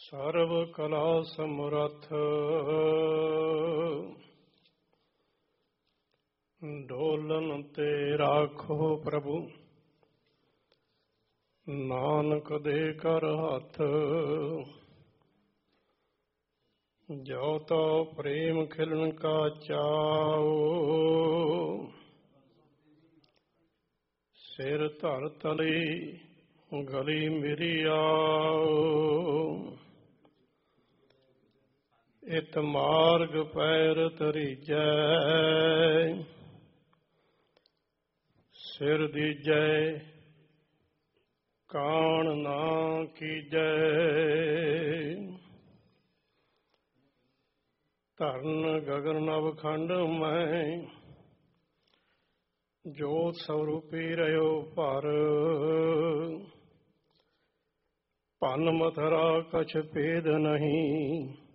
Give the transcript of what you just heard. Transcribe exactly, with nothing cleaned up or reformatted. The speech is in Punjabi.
ਸਰਬ ਕਲਾ ਸਮਰੱਥ ਡੋਲਨ ਤੇ ਰਾਖੋ ਪ੍ਰਭੂ, ਨਾਨਕ ਦੇ ਕਰ ਹੱਥ। ਜੋ ਤੋ ਪ੍ਰੇਮ ਖਿਲਨ ਕਾ ਚਾਓ, ਸਿਰ ਧਰ ਤਲੀ ਗਲੀ ਮੇਰੀ ਆਓ। ਇਤ ਮਾਰਗ ਪੈਰ ਤਰੀਜੈ, ਸਿਰ ਦੀਜੈ ਕਾਣ ਨਾ ਕੀਜੈ। ਧਰਨ ਗਗਨ ਨਭ ਖੰਡ ਮੈਂ, ਜੋਤ ਸਰੂਪੀ ਰਹਿਓ ਭਰ। ਭੰਨ ਮਥਰਾ ਕਛ ਭੇਦ ਨਹੀਂ,